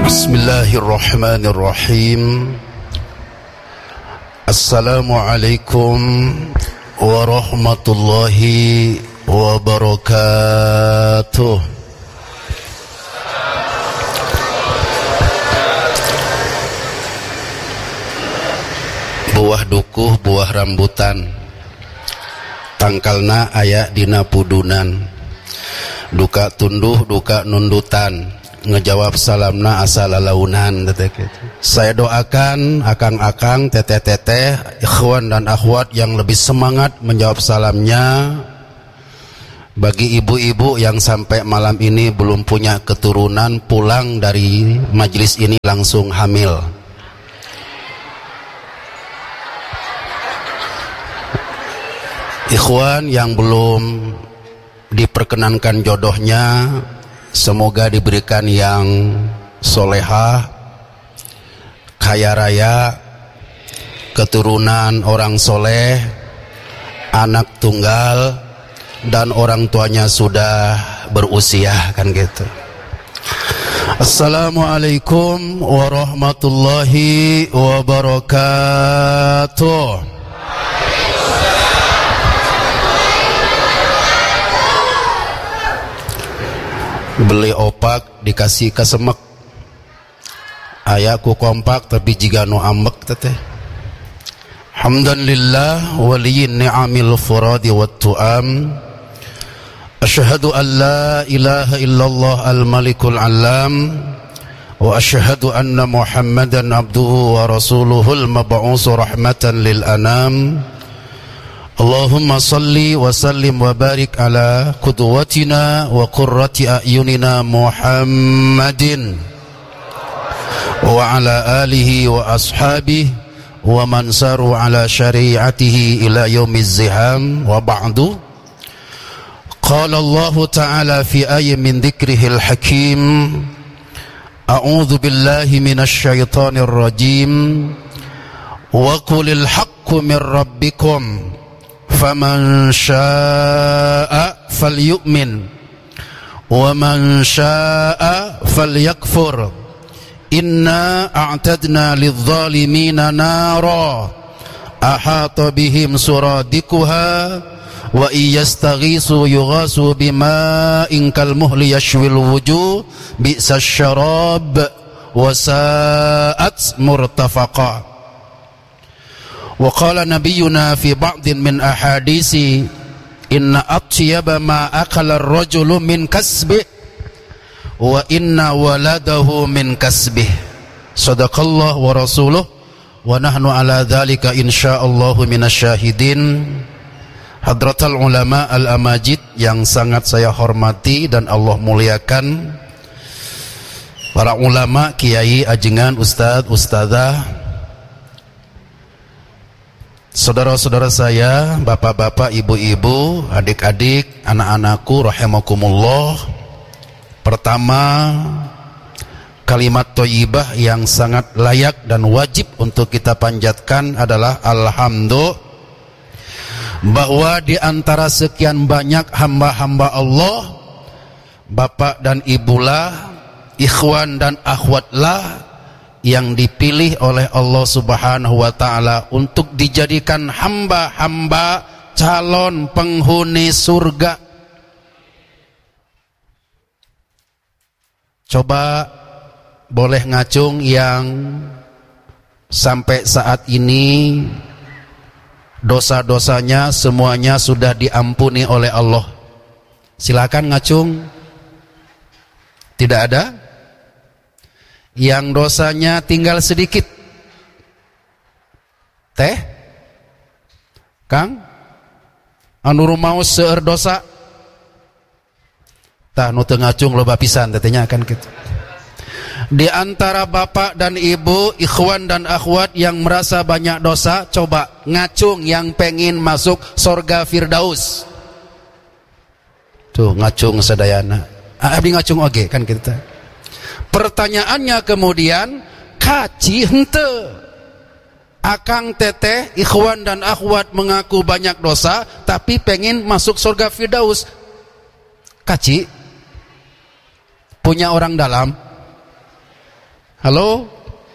Bismillahirrahmanirrahim. Assalamualaikum warahmatullahi wabarakatuh. Buah dukuh buah rambutan, tangkalna aya dina pudunan, duka tunduh duka nundutan, ngejawab salamna asa lalaunan. Saya doakan akang-akang, teteh-teteh, ikhwan dan akhwat yang lebih semangat menjawab salamnya. Bagi ibu-ibu yang sampai malam ini belum punya keturunan, pulang dari majelis ini langsung hamil. Ikhwan yang belum diperkenankan jodohnya, semoga diberikan yang solehah, kaya raya, keturunan orang soleh, anak tunggal, dan orang tuanya sudah berusia, kan gitu. Assalamualaikum warahmatullahi wabarakatuh. Beli opak dikasih kesemek, ayaku kompak tapi jika no ambek teteh. Hamdan lillah waliyin ni'amil furadi wat tu'am. Asyhadu an la ilaha illallah al-malikul alam, wa asyhadu anna muhammadan abduhu wa rasuluhul mab'usu rahmatan lil anam. Allahumma salli wa sallim wa barik ala qudwatina wa qurrati a'yunina Muhammadin wa ala alihi wa ashabihi wa man saru ala syari'atihi ila yaumiz ziham, wa ba'du. Qala Allah ta'ala fi ayyin min dhikrihil hakim, a'udzu billahi minasy syaithanir rajim, wa qulil haqqu min rabbikum faman syaa'a falyu'min wa man syaa'a falyakfur inna a'tadna lidh-dhalimina nara ahata bihim suradikuha wa iyastaghisu yughasu bima'in kalmuhli yashwil wujuh bi'sasy syarab wa sa'at murtafaqa. Wa qala nabiyyuna fi ba'din min ahadisi inna atyaba ma akala ar-rajulu min kasbih wa inna waladahu min kasbih. Sadaqallah wa rasuluh wa nahnu ala dhalika insyaallahu minasyahidin. Hadratal ulama al-amajid yang sangat saya hormati dan Allah muliakan, para ulama, kiai, ajengan, ustadz, ustadzah, saudara-saudara saya, bapak-bapak, ibu-ibu, adik-adik, anak-anakku rahimakumullah. Pertama, kalimat thayyibah yang sangat layak dan wajib untuk kita panjatkan adalah alhamdulillah, bahwa di antara sekian banyak hamba-hamba Allah, bapak dan ibulah, ikhwan dan akhwatlah yang dipilih oleh Allah Subhanahu wa ta'ala untuk dijadikan hamba-hamba calon penghuni surga. Coba boleh ngacung yang sampai saat ini dosa-dosanya semuanya sudah diampuni oleh Allah. Silakan ngacung. Tidak ada? Yang dosanya tinggal sedikit? Teh? Kang? Anu rumaos seueur dosa? Tah nu teu ngacung loba pisan tetenya akan gitu. Di antara bapak dan ibu, ikhwan dan akhwat yang merasa banyak dosa, coba ngacung yang pengen masuk surga Firdaus. Tuh ngacung sadayana. Abdi ngacung oge kan kita. Pertanyaannya kemudian, kaci henteu. Akang teteh, ikhwan dan akhwat mengaku banyak dosa, tapi pengen masuk surga Firdaus. Kaci? Punya orang dalam? Halo?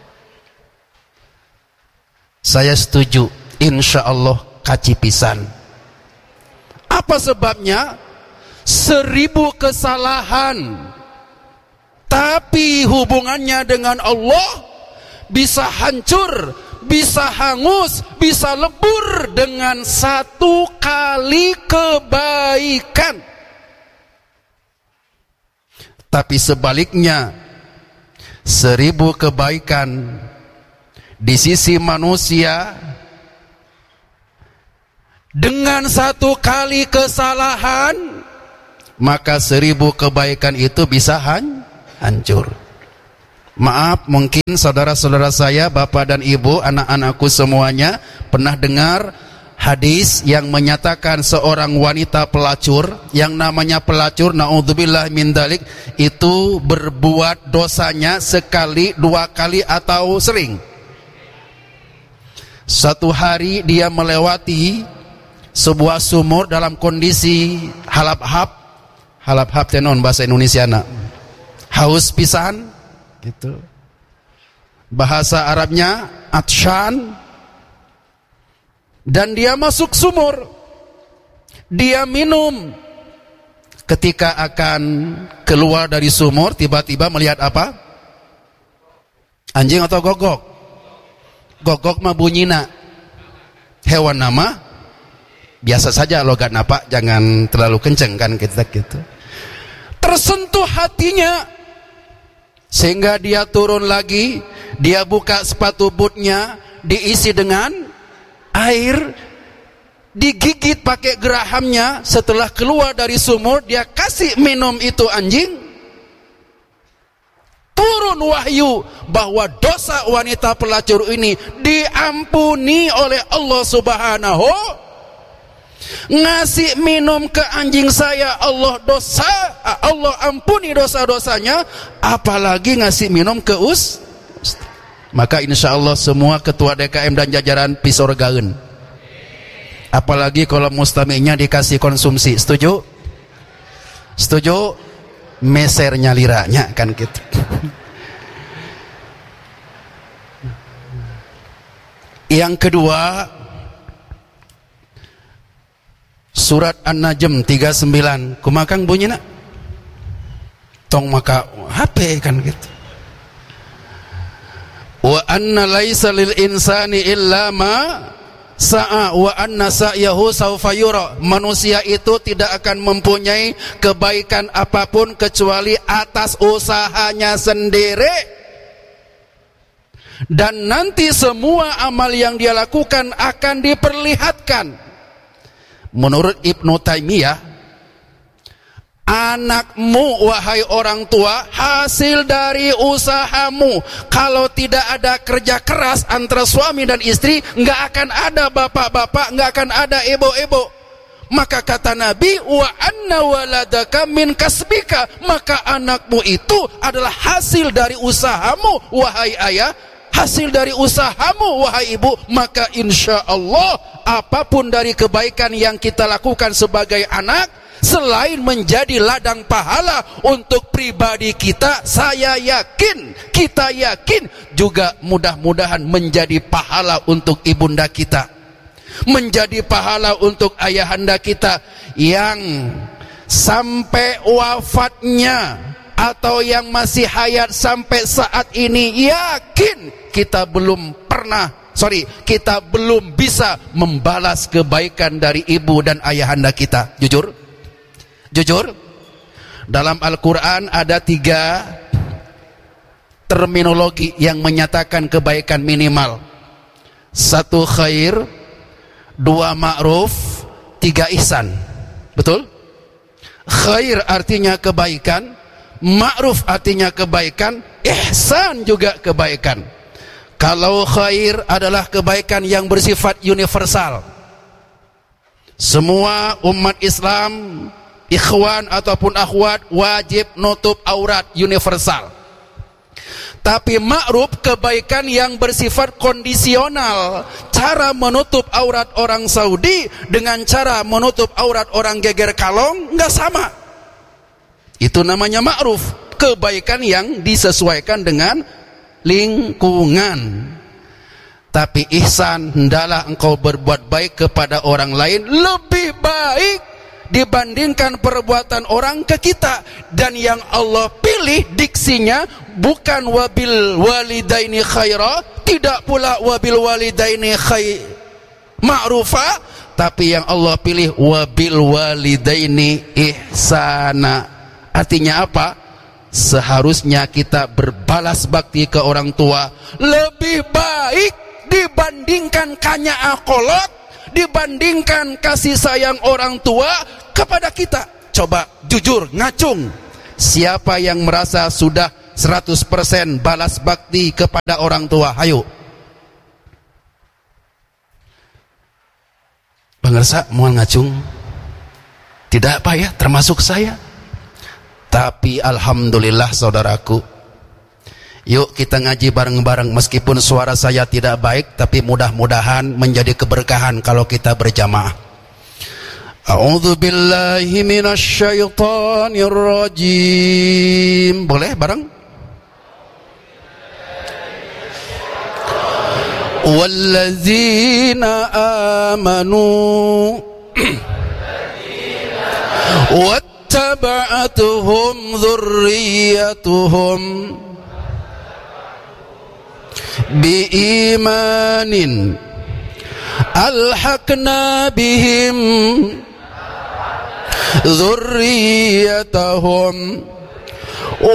Saya setuju, insya Allah kaci pisan. Apa sebabnya? 1000 kesalahan, tapi hubungannya dengan Allah bisa hancur, bisa hangus, bisa lebur dengan 1 kali kebaikan. Tapi sebaliknya, 1000 kebaikan di sisi manusia dengan 1 kali kesalahan, maka 1000 kebaikan itu bisa hancur. Maaf, mungkin saudara-saudara saya, bapak dan ibu, anak-anakku semuanya pernah dengar hadis yang menyatakan seorang wanita pelacur, yang namanya pelacur, naudzubillah min dzalik, itu berbuat dosanya sekali, 2 kali atau sering. Suatu hari dia melewati sebuah sumur dalam kondisi halap-hap tenon bahasa Indonesiana, haus pisan gitu. Bahasa Arabnya atshan. Dan dia masuk sumur, dia minum. Ketika akan keluar dari sumur, tiba-tiba melihat apa? Anjing atau gogok? Gogok mah bunyina. Hewan nama biasa saja, logat napa jangan terlalu kenceng kan kita gitu. Tersentuh hatinya sehingga dia turun lagi, dia buka sepatu bootnya, diisi dengan air, digigit pakai gerahamnya. Setelah keluar dari sumur, dia kasih minum itu anjing. Turun wahyu bahwa dosa wanita pelacur ini diampuni oleh Allah Subhanahu. Ngasih minum ke anjing saya, Allah ampuni dosa-dosanya, apalagi ngasih minum ke Maka insya Allah semua ketua DKM dan jajaran pisorgaun. Apalagi kalau mustaminya dikasih konsumsi. Setuju? Setuju? Mesernya liranya kan gitu. Yang kedua, surat An-Najm 39. Kumakang bunyi nak? Tong maka HP kan gitu. Wa anna laisa lil insani illa ma sa'a wa anna sa'yahu sawfa yura. Manusia itu tidak akan mempunyai kebaikan apapun kecuali atas usahanya sendiri. Dan nanti semua amal yang dia lakukan akan diperlihatkan. Menurut Ibnu Taimiyah, anakmu wahai orang tua hasil dari usahamu. Kalau tidak ada kerja keras antara suami dan istri, nggak akan ada bapak-bapak, nggak akan ada ibu-ibu. Maka kata Nabi, wa anna waladaka min kasbika, maka anakmu itu adalah hasil dari usahamu wahai ayah, hasil dari usahamu wahai ibu. Maka insya Allah apapun dari kebaikan yang kita lakukan sebagai anak, selain menjadi ladang pahala untuk pribadi kita, kita yakin juga mudah-mudahan menjadi pahala untuk ibunda kita, menjadi pahala untuk ayahanda kita yang sampai wafatnya atau yang masih hayat sampai saat ini, yakin kita belum bisa membalas kebaikan dari ibu dan ayahanda kita. Jujur, dalam Al-Quran ada 3 terminologi yang menyatakan kebaikan minimal. 1 khair, 2 ma'ruf, 3 ihsan. Betul? Khair artinya kebaikan, ma'ruf artinya kebaikan, ihsan juga kebaikan. Kalau khair adalah kebaikan yang bersifat universal, semua umat Islam, ikhwan ataupun akhwat, wajib nutup aurat, universal. Tapi ma'ruf, kebaikan yang bersifat kondisional. Cara menutup aurat orang Saudi dengan cara menutup aurat orang geger kalong nggak sama. Itu namanya ma'ruf, kebaikan yang disesuaikan dengan lingkungan. Tapi ihsan, hendaklah engkau berbuat baik kepada orang lain lebih baik dibandingkan perbuatan orang ke kita. Dan yang Allah pilih diksinya bukan wabil walidaini khaira, tidak pula wabil walidaini ma'rufa, tapi yang Allah pilih wabil walidaini ihsana. Artinya apa? Seharusnya kita berbalas bakti ke orang tua lebih baik dibandingkan kanya'a kolot, dibandingkan kasih sayang orang tua kepada kita. Coba jujur, ngacung, siapa yang merasa sudah 100% balas bakti kepada orang tua? Ayo. Pengersa mau ngacung? Tidak apa ya, termasuk saya. Tapi alhamdulillah saudaraku, yuk kita ngaji bareng-bareng. Meskipun suara saya tidak baik, tapi mudah-mudahan menjadi keberkahan kalau kita berjamaah. A'udzu billahi minasyaitonir rajim. Boleh bareng? Wallazina amanu wattaba'atuhum dzurriyyatuhum biimanin alhaqna bihim dzurriyyatahum